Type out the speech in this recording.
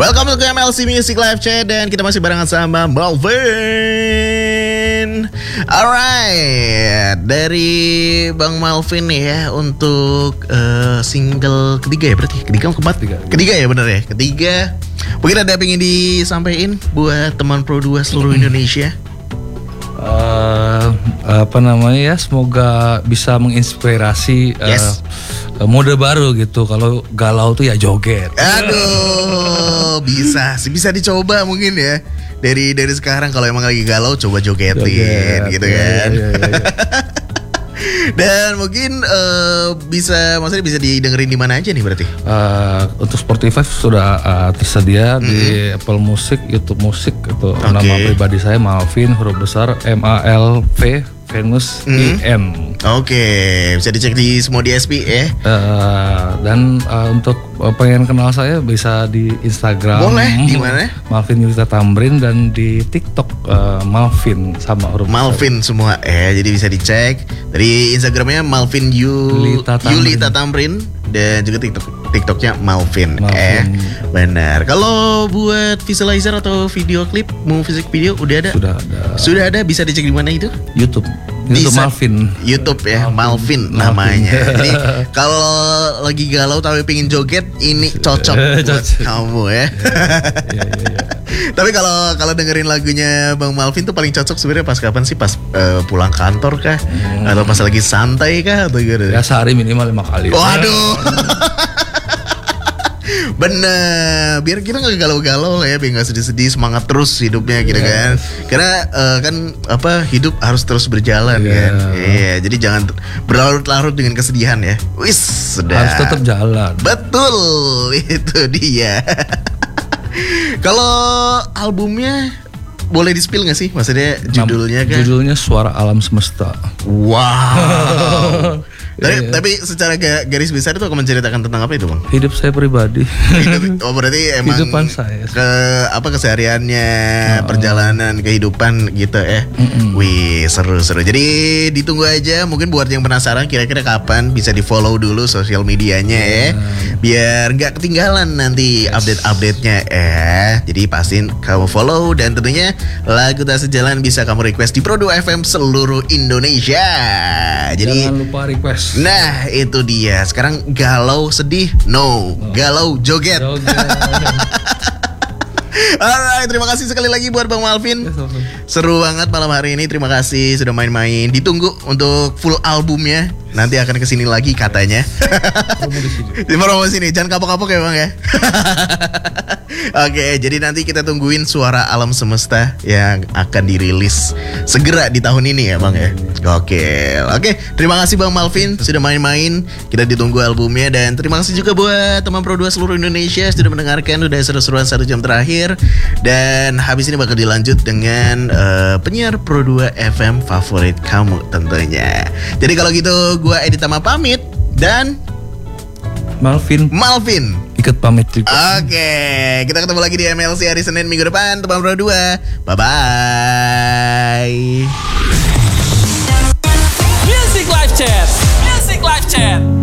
Welcome to MLC Music Live Chat dan kita masih barengan sama Malvin. Alright, dari Bang Malvin nih ya untuk single ketiga ya berarti ketiga keempat ketiga ya bener ya ketiga. Mungkin ada yang ingin disampaikan buat teman Pro 2 seluruh Indonesia. Semoga bisa menginspirasi mode baru gitu. Kalau galau tuh ya joget. Aduh, bisa dicoba mungkin ya. Dari sekarang kalau emang lagi galau coba jogetin gitu kan. Iya. Dan mungkin maksudnya bisa didengerin di mana aja nih berarti? Untuk Spotify sudah tersedia di Apple Music, YouTube Music itu. Nama pribadi saya Malvin, huruf besar MALV Venus IN. Oke, bisa dicek di semua DSP ya. Dan untuk pengen kenal saya bisa di Instagram. Boleh, di mana? Malvin Yulita Tamrin, dan di TikTok Malvin sama huruf Malvin semua jadi bisa dicek. Dari Instagramnya Malvin Yulita Tamrin dan juga TikToknya Malvin. Benar. Kalau buat visualizer atau video klip, music video udah ada? Sudah ada. Bisa dicek di mana itu? YouTube Malvin. YouTube ya, Malvin namanya. Jadi kalau lagi galau tapi pengen joget, ini cocok buat kamu ya. Iya. Tapi kalau dengerin lagunya Bang Malvin tuh paling cocok sebenarnya pas kapan sih? Pas pulang kantor kah? Atau pas lagi santai kah? Atau gimana? Ya sehari minimal 5 kali. Waduh. Bener, biar kita nggak galau-galau lah ya, biar nggak sedih-sedih, semangat terus hidupnya gitu kan. Karena hidup harus terus berjalan kan. Iya, jadi jangan berlarut-larut dengan kesedihan ya. Wis, sudah. Harus tetap jalan. Betul, itu dia. Kalau albumnya boleh di-spill nggak sih? Maksudnya judulnya kan? Judulnya Suara Alam Semesta. Wow. Tapi secara garis besar itu akan menceritakan tentang apa itu, Bang? Hidup saya pribadi. Berarti emang kehidupan saya. Kesehariannya, perjalanan kehidupan gitu ya. Wih, seru-seru. Jadi ditunggu aja, mungkin buat yang penasaran kira-kira kapan bisa di-follow dulu sosial medianya ya. Biar nggak ketinggalan nanti update-update-nya ya. Jadi pastiin kamu follow, dan tentunya lagu Tak Sejalan bisa kamu request di Pro 2 FM seluruh Indonesia. Jadi jangan lupa request. Nah itu dia. Sekarang galau sedih galau joget. Alright, terima kasih sekali lagi buat Bang Malvin. Seru banget malam hari ini. Terima kasih sudah main-main. Ditunggu untuk full albumnya. Nanti akan kesini lagi katanya. Di promo sini. Jangan kapok-kapok ya Bang ya. Oke, jadi nanti kita tungguin Suara Alam Semesta yang akan dirilis segera di tahun ini ya Bang ya. Oke, terima kasih Bang Malvin sudah main-main. Kita ditunggu albumnya, dan terima kasih juga buat teman Pro 2 seluruh Indonesia sudah mendengarkan. Udah seru-seruan 1 jam terakhir. Dan habis ini bakal dilanjut dengan penyiar Pro 2 FM favorit kamu tentunya. Jadi kalau gitu gue Editama pamit, dan Malvin ikut pamit juga. Oke, kita ketemu lagi di MLC hari Senin minggu depan, teman Pro 2. Bye-bye. Music Live Chat.